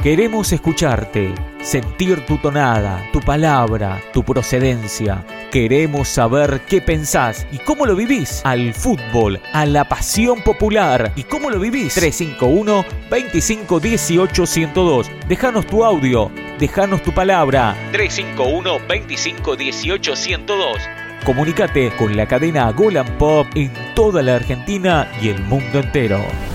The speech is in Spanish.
Queremos escucharte, sentir tu tonada, tu palabra, tu procedencia. Queremos saber qué pensás y cómo lo vivís al fútbol, a la pasión popular y cómo lo vivís. 351-2518-102. Déjanos tu audio, déjanos tu palabra. 351-2518-102. Comunícate con la cadena Golan Pop en toda la Argentina y el mundo entero.